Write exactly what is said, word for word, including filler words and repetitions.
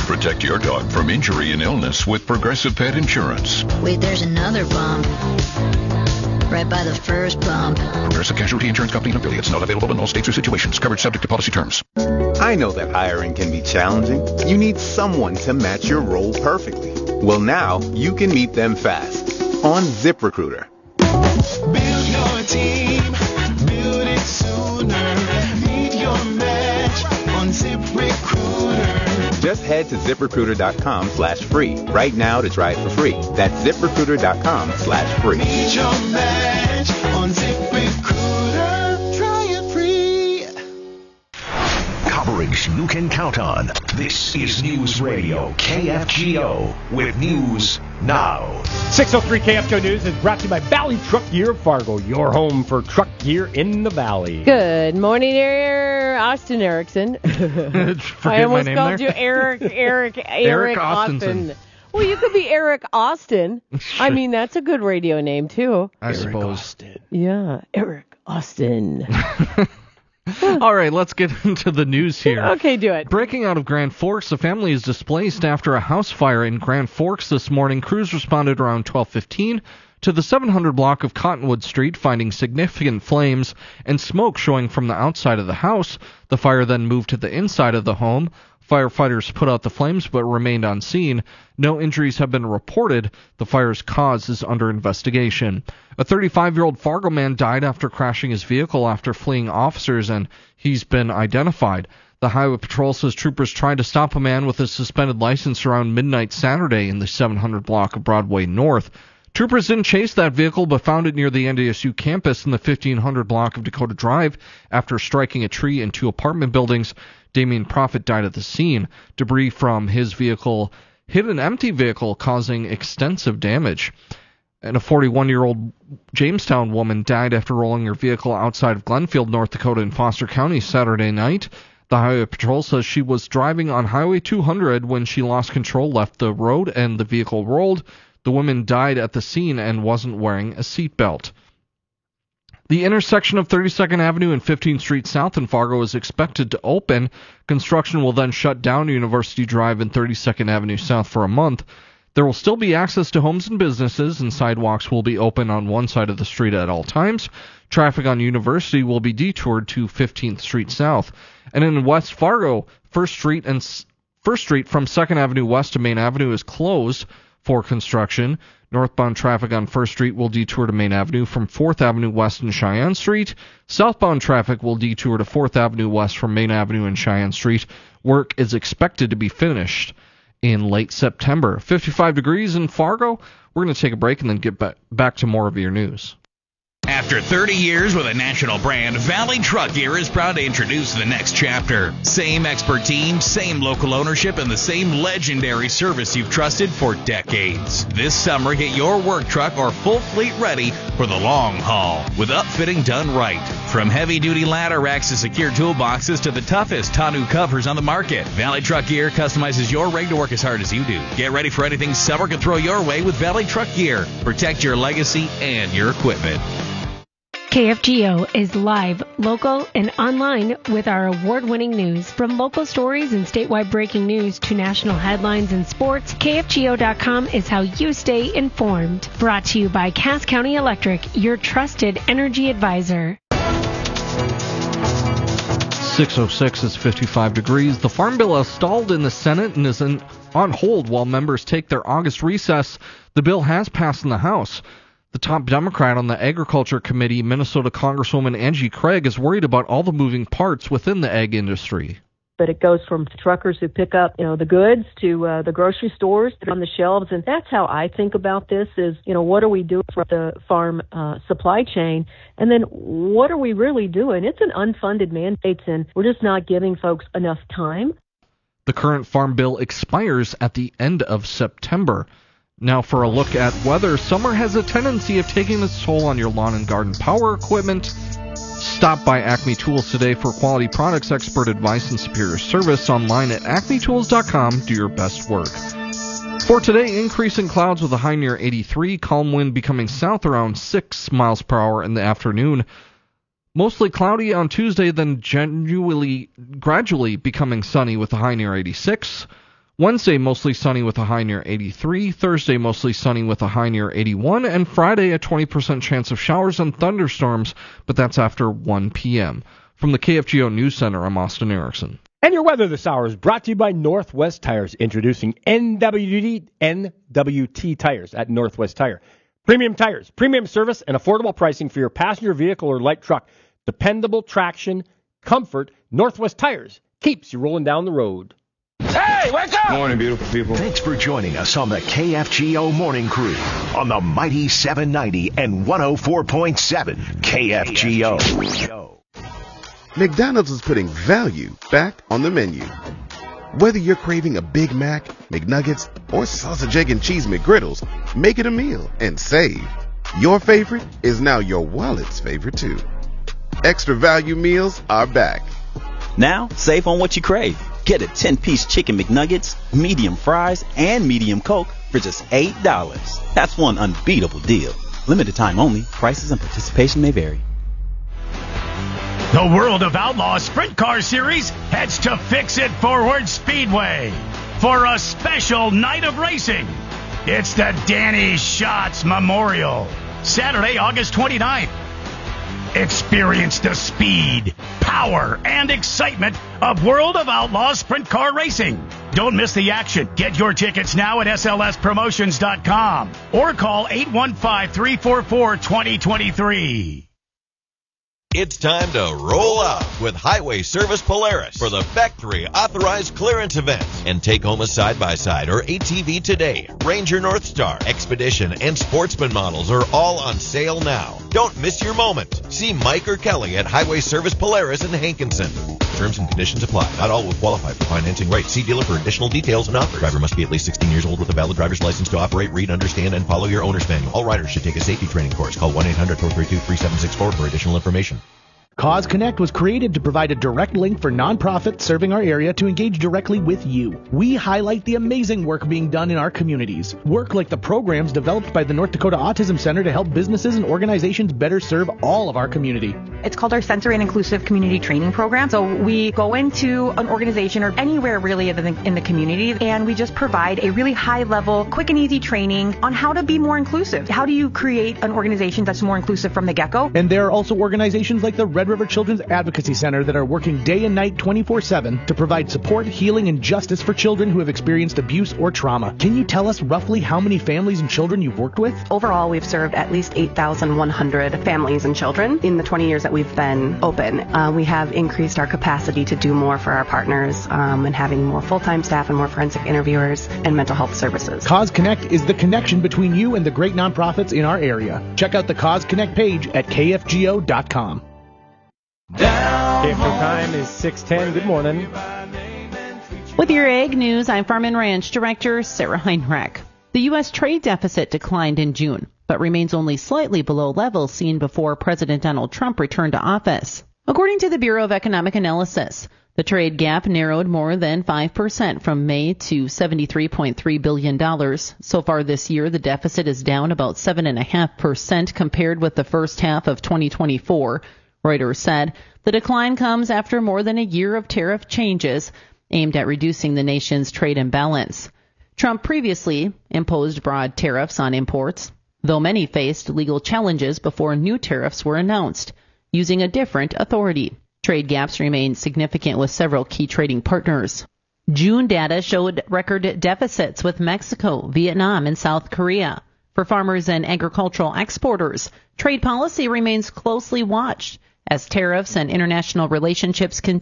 Protect your dog from injury and illness with Progressive Pet Insurance. Wait, there's another bump. Right by the first bump. Progressive Casualty Insurance Company and affiliates. Not available in all states or situations. Coverage subject to policy terms. I know that hiring can be challenging. You need someone to match your role perfectly. Well, now you can meet them fast on ZipRecruiter. Build your team. Build it sooner. Meet your match on ZipRecruiter. Just head to ZipRecruiter.com slash free right now to try it for free. That's ZipRecruiter.com slash free. Meet your match on ZipRecruiter. Try it free. Coverage you can count on. This is News Radio K F G O with News Now. six oh three K F G O News is brought to you by Valley Truck Gear of Fargo, your home for truck gear in the Valley. Good morning, there, Austin Erickson. I almost called you Eric, Eric, Eric, Eric Austin. Austinson. Well, you could be Eric Austin. I mean, that's a good radio name, too. I Eric suppose. Austin. Yeah, Eric Austin. All right, let's get into the news here. Okay, do it. Breaking out of Grand Forks, a family is displaced after a house fire in Grand Forks this morning. Crews responded around twelve fifteen to the seven hundred block of Cottonwood Street, finding significant flames and smoke showing from the outside of the house. The fire then moved to the inside of the home. Firefighters put out the flames but remained on scene. No injuries have been reported. The fire's cause is under investigation. A thirty-five-year-old Fargo man died after crashing his vehicle after fleeing officers, and he's been identified. The Highway Patrol says troopers tried to stop a man with a suspended license around midnight Saturday in the seven hundred block of Broadway North. Troopers didn't chase that vehicle but found it near the N D S U campus in the fifteen hundred block of Dakota Drive after striking a tree in two apartment buildings. Damian Prophet died at the scene. Debris from his vehicle hit an empty vehicle, causing extensive damage. And a forty-one-year-old Jamestown woman died after rolling her vehicle outside of Glenfield, North Dakota in Foster County Saturday night. The Highway Patrol says she was driving on Highway two hundred when she lost control, left the road, and the vehicle rolled. The woman died at the scene and wasn't wearing a seatbelt. The intersection of thirty-second Avenue and fifteenth Street South in Fargo is expected to open. Construction will then shut down University Drive and thirty-second Avenue South for a month. There will still be access to homes and businesses, and sidewalks will be open on one side of the street at all times. Traffic on University will be detoured to fifteenth Street South. And in West Fargo, First Street and First Street from second Avenue West to Main Avenue is closed for construction. Northbound traffic on First Street will detour to Main Avenue from fourth Avenue West and Cheyenne Street. Southbound traffic will detour to fourth Avenue West from Main Avenue and Cheyenne Street. Work is expected to be finished in late September. fifty-five degrees in Fargo. We're going to take a break and then get back, back to more of your news. After thirty years with a national brand, Valley Truck Gear is proud to introduce the next chapter. Same expert team, same local ownership, and the same legendary service you've trusted for decades. This summer, get your work truck or full fleet ready for the long haul with upfitting done right. From heavy-duty ladder racks to secure toolboxes to the toughest tonneau covers on the market, Valley Truck Gear customizes your rig to work as hard as you do. Get ready for anything summer can throw your way with Valley Truck Gear. Protect your legacy and your equipment. K F G O is live, local, and online with our award-winning news. From local stories and statewide breaking news to national headlines and sports, K F G O dot com is how you stay informed. Brought to you by Cass County Electric, your trusted energy advisor. six oh six is fifty-five degrees. The Farm Bill has stalled in the Senate and is in, on hold while members take their August recess. The bill has passed in the House. The top Democrat on the Agriculture Committee, Minnesota Congresswoman Angie Craig, is worried about all the moving parts within the ag industry. But it goes from truckers who pick up, you know, the goods to uh, the grocery stores that are on the shelves. And that's how I think about this is, you know, what are we doing for the farm uh, supply chain? And then what are we really doing? It's an unfunded mandate, and we're just not giving folks enough time. The current Farm Bill expires at the end of September. Now for a look at weather. Summer has a tendency of taking its toll on your lawn and garden power equipment. Stop by Acme Tools today for quality products, expert advice, and superior service. Online at acme tools dot com. Do your best work. For today, increasing clouds with a high near eighty-three. Calm wind becoming south around six miles per hour in the afternoon. Mostly cloudy on Tuesday, then genuinely, gradually becoming sunny with a high near eighty-six. Wednesday, mostly sunny with a high near eighty-three. Thursday, mostly sunny with a high near eighty-one. And Friday, a twenty percent chance of showers and thunderstorms, but that's after one p.m. From the K F G O News Center, I'm Austin Erickson. And your weather this hour is brought to you by Northwest Tires, introducing N W T, N W T Tires at Northwest Tire. Premium tires, premium service, and affordable pricing for your passenger vehicle or light truck. Dependable traction, comfort, Northwest Tires keeps you rolling down the road. Hey, wake up! Morning, beautiful people. Thanks for joining us on the K F G O Morning Crew on the mighty seven ninety and one oh four point seven K F G O. McDonald's is putting value back on the menu. Whether you're craving a Big Mac, McNuggets, or sausage, egg, and cheese McGriddles, make it a meal and save. Your favorite is now your wallet's favorite, too. Extra value meals are back. Now, save on what you crave. Get a ten-piece chicken McNuggets, medium fries, and medium Coke for just eight dollars. That's one unbeatable deal. Limited time only. Prices and participation may vary. The World of Outlaws Sprint Car Series heads to Fix It Forward Speedway for a special night of racing. It's the Danny Schatz Memorial, Saturday, August twenty-ninth. Experience the speed, power, and excitement of World of Outlaws Sprint Car Racing. Don't miss the action. Get your tickets now at S L S promotions dot com or call eight one five, three four four, two zero two three. It's time to roll out with Highway Service Polaris for the factory authorized clearance event and take home a side-by-side or A T V today. Ranger Northstar, Expedition, and Sportsman models are all on sale now. Don't miss your moment. See Mike or Kelly at Highway Service Polaris in Hankinson. Terms and conditions apply. Not all will qualify for financing rates. See dealer for additional details and offers. Driver must be at least sixteen years old with a valid driver's license to operate, read, understand, and follow your owner's manual. All riders should take a safety training course. Call one eight hundred, four three two, three seven six four for additional information. Cause Connect was created to provide a direct link for nonprofits serving our area to engage directly with you. We highlight the amazing work being done in our communities. Work like the programs developed by the North Dakota Autism Center to help businesses and organizations better serve all of our community. It's called our Sensory and Inclusive Community Training Program. So we go into an organization or anywhere really in the, in the community, and we just provide a really high-level, quick and easy training on how to be more inclusive. How do you create an organization that's more inclusive from the get-go? And there are also organizations like the Red River Children's Advocacy Center that are working day and night twenty-four seven to provide support, healing, and justice for children who have experienced abuse or trauma. Can you tell us roughly how many families and children you've worked with? Overall, we've served at least eight thousand one hundred families and children in the twenty years that we've been open. Uh, we have increased our capacity to do more for our partners um, and having more full-time staff and more forensic interviewers and mental health services. Cause Connect is the connection between you and the great nonprofits in our area. Check out the Cause Connect page at K F G O dot com. K F G O time is six ten. Good morning. With your Ag News, I'm Farm and Ranch Director Sarah Heinrich. The U S trade deficit declined in June, but remains only slightly below levels seen before President Donald Trump returned to office. According to the Bureau of Economic Analysis, the trade gap narrowed more than five percent from May to seventy-three point three billion dollars. So far this year, the deficit is down about seven point five percent compared with the first half of twenty twenty-four. Reuters said the decline comes after more than a year of tariff changes aimed at reducing the nation's trade imbalance. Trump previously imposed broad tariffs on imports, though many faced legal challenges before new tariffs were announced, using a different authority. Trade gaps remain significant with several key trading partners. June data showed record deficits with Mexico, Vietnam, and South Korea. For farmers and agricultural exporters, trade policy remains closely watched as tariffs and international relationships continue